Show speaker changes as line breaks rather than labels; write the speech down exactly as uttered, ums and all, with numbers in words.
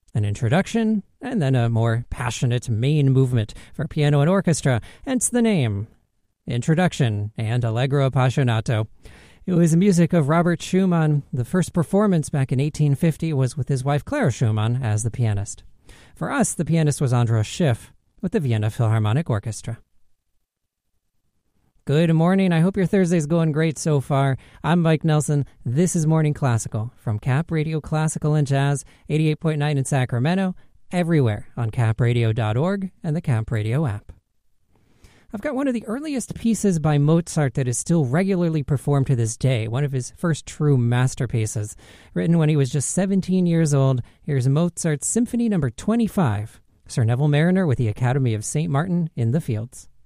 an introduction, and then a more passionate main movement for piano and orchestra, hence the name, Introduction and Allegro Appassionato. It was the music of Robert Schumann. The first performance back in eighteen fifty was with his wife Clara Schumann as the pianist. For us, the pianist was Andras Schiff with the Vienna Philharmonic Orchestra. Good morning. I hope your Thursday's going great so far. I'm Mike Nelson. This is Morning Classical from Cap Radio Classical and Jazz, eighty-eight point nine in Sacramento, everywhere on cap radio dot org and the Cap Radio app. I've got one of the earliest pieces by Mozart that is still regularly performed to this day, one of his first true masterpieces. Written when he was just seventeen years old, here's Mozart's Symphony number twenty-five, Sir Neville Marriner with the Academy of Saint Martin in the Fields.